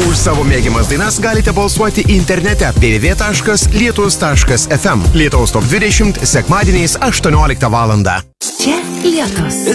Už savo mėgiamas dainas galite balsuoti internete www.lietus.fm. Lietaus top 20 sekmadieniais 18 val. Čia Lietus.